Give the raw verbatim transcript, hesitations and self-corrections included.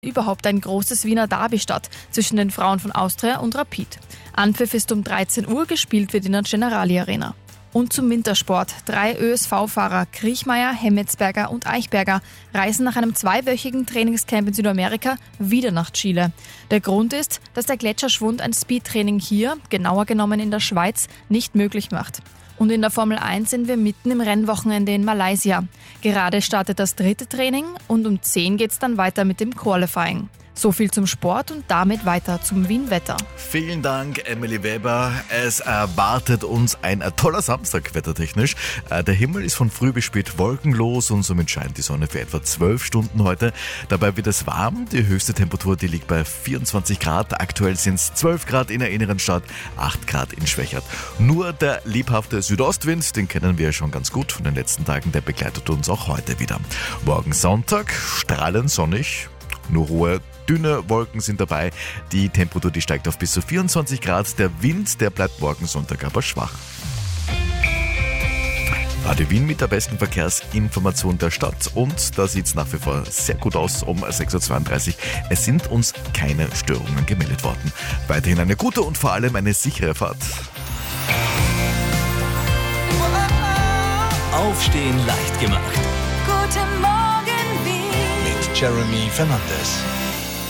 Überhaupt ein großes Wiener Derby statt zwischen den Frauen von Austria und Rapid. Anpfiff ist um dreizehn Uhr, gespielt wird in der Generali Arena. Und zum Wintersport. Drei Ö S V-Fahrer, Kriechmeier, Hemmetsberger und Eichberger, reisen nach einem zweiwöchigen Trainingscamp in Südamerika wieder nach Chile. Der Grund ist, dass der Gletscherschwund ein Speedtraining hier, genauer genommen in der Schweiz, nicht möglich macht. Und in der Formel eins sind wir mitten im Rennwochenende in Malaysia. Gerade startet das dritte Training und um zehn geht's dann weiter mit dem Qualifying. So viel zum Sport und damit weiter zum Wien-Wetter. Vielen Dank, Emily Weber. Es erwartet uns ein toller Samstag wettertechnisch. Der Himmel ist von früh bis spät wolkenlos und somit scheint die Sonne für etwa zwölf Stunden heute. Dabei wird es warm. Die höchste Temperatur, die liegt bei vierundzwanzig Grad. Aktuell sind es zwölf Grad in der inneren Stadt, acht Grad in Schwächert. Nur der lebhafte Südostwind, den kennen wir schon ganz gut von den letzten Tagen, der begleitet uns auch heute wieder. Morgen Sonntag, strahlend sonnig. Nur hohe, dünne Wolken sind dabei. Die Temperatur, die steigt auf bis zu vierundzwanzig Grad. Der Wind, der bleibt morgen Sonntag aber schwach. Radio Wien mit der besten Verkehrsinformation der Stadt. Und da sieht es nach wie vor sehr gut aus um sechs Uhr zweiunddreißig. Es sind uns keine Störungen gemeldet worden. Weiterhin eine gute und vor allem eine sichere Fahrt. Aufstehen leicht gemacht. Guten Morgen, Wien. Mit Jeremy Fernandes.